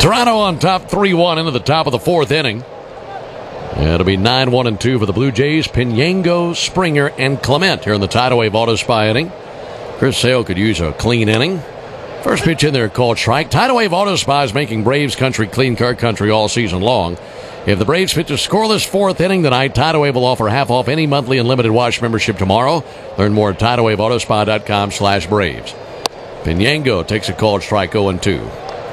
Toronto on top 3-1 into the top of the fourth inning. It'll be 9-1-2 for the Blue Jays. Pinango, Springer, and Clement here in the Tidal Wave Auto Spy inning. Chris Sale could use a clean inning. First pitch in there called strike. Tidal Wave Auto Spy is making Braves country clean car country all season long. If the Braves pitch a scoreless fourth inning tonight, Tidal Wave will offer half off any monthly and limited watch membership tomorrow. Learn more at TidalWaveAutospy.com/Braves. Pinango takes a called strike 0-2.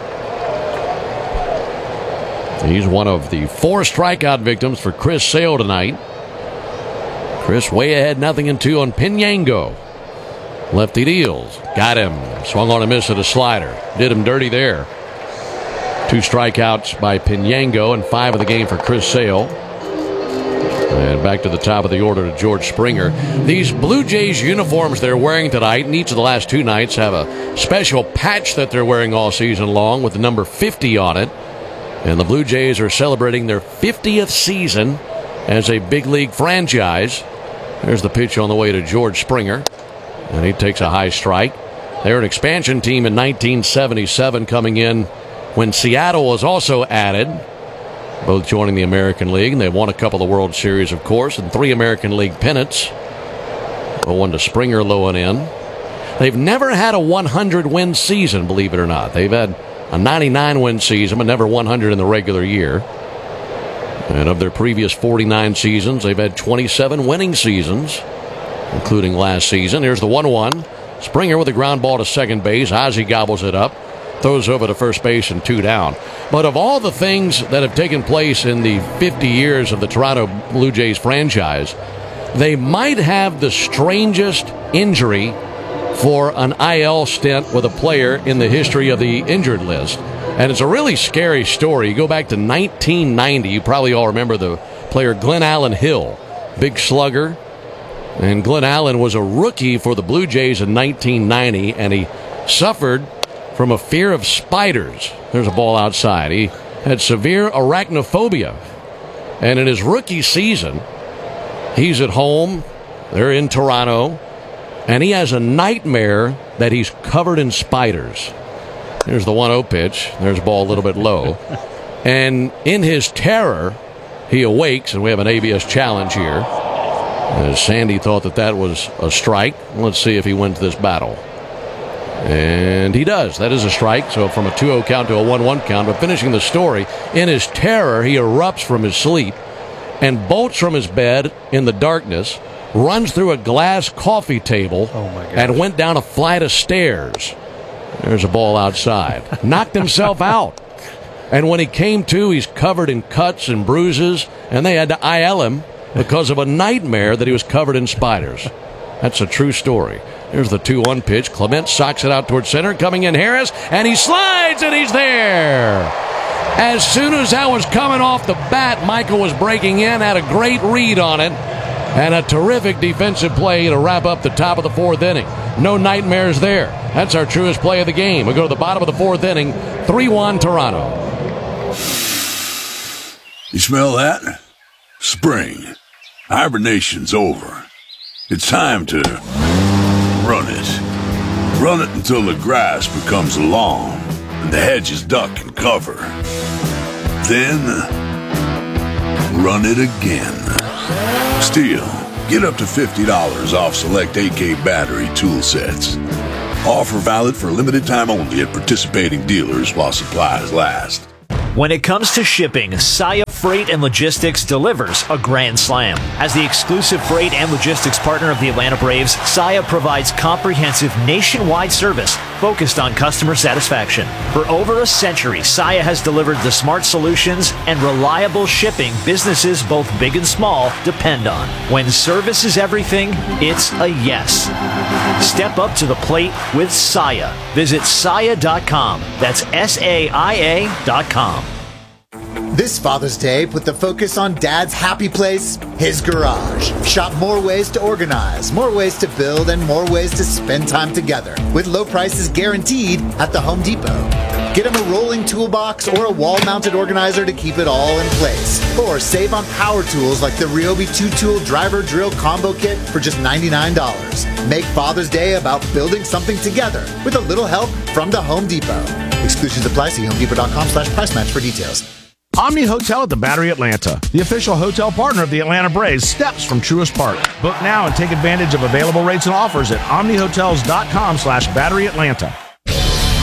He's one of the 4 strikeout victims for Chris Sale tonight. Chris way ahead, 0-2 on Pinango. Lefty deals. Got him. Swung on a miss at a slider. Did him dirty there. 2 strikeouts by Pinango and 5 of the game for Chris Sale. And back to the top of the order to George Springer. These Blue Jays uniforms they're wearing tonight, and each of the last 2 nights have a special patch that they're wearing all season long with the number 50 on it. And the Blue Jays are celebrating their 50th season as a big league franchise. There's the pitch on the way to George Springer. And he takes a high strike. They're an expansion team in 1977 coming in when Seattle was also added, both joining the American League. And they won a couple of World Series, of course, and 3 American League pennants. 0-1 to Springer, low and in. They've never had a 100-win season, believe it or not. They've had a 99-win season, but never 100 in the regular year. And of their previous 49 seasons, they've had 27 winning seasons, including last season. Here's the 1-1. Springer with a ground ball to second base. Ozzie gobbles it up, throws over to first base, and 2 down. But of all the things that have taken place in the 50 years of the Toronto Blue Jays franchise, they might have the strangest injury for an IL stint with a player in the history of the injured list. And it's a really scary story. You go back to 1990. You probably all remember the player Glenn Allen Hill, big slugger. And Glenn Allen was a rookie for the Blue Jays in 1990, and he suffered from a fear of spiders. There's a ball outside. He had severe arachnophobia. And in his rookie season, he's at home. They're in Toronto. And he has a nightmare that he's covered in spiders. Here's the 1-0 pitch. There's a ball a little bit low. And in his terror, he awakes, and we have an ABS challenge here. Sandy thought that was a strike. Let's see if he wins this battle. And he does. That is a strike. So from a 2-0 count to a 1-1 count. But finishing the story, in his terror, he erupts from his sleep and bolts from his bed in the darkness, runs through a glass coffee table, and went down a flight of stairs. There's a ball outside. Knocked himself out. And when he came to, he's covered in cuts and bruises, and they had to IL him because of a nightmare that he was covered in spiders. That's a true story. Here's the 2-1 pitch. Clement socks it out towards center. Coming in Harris, and he slides, and he's there. As soon as that was coming off the bat, Michael was breaking in, had a great read on it, and a terrific defensive play to wrap up the top of the 4th inning. No nightmares there. That's our truest play of the game. We go to the bottom of the 4th inning, 3-1 Toronto. You smell that? Spring. Hibernation's over. It's time to run it. Run it until the grass becomes long and the hedges duck and cover. Then run it again. Still, get up to $50 off select AK battery tool sets. Offer valid for limited time only at participating dealers while supplies last. When it comes to shipping, Saia Freight and Logistics delivers a grand slam. As the exclusive freight and logistics partner of the Atlanta Braves, Saia provides comprehensive nationwide service focused on customer satisfaction. For over a century, Saia has delivered the smart solutions and reliable shipping businesses both big and small depend on. When service is everything, it's a yes. Step up to the plate with Saia. Visit Saia.com. That's SAIA.com. This Father's Day, put the focus on Dad's happy place, his garage. Shop more ways to organize, more ways to build, and more ways to spend time together, with low prices guaranteed at the Home Depot. Get him a rolling toolbox or a wall-mounted organizer to keep it all in place. Or save on power tools like the Ryobi 2-tool driver drill combo kit for just $99. Make Father's Day about building something together with a little help from the Home Depot. Exclusions apply. See HomeDepot.com/price match for details. Omni Hotel at the Battery Atlanta, the official hotel partner of the Atlanta Braves, steps from Truist Park. Book now and take advantage of available rates and offers at omnihotels.com/BatteryAtlanta.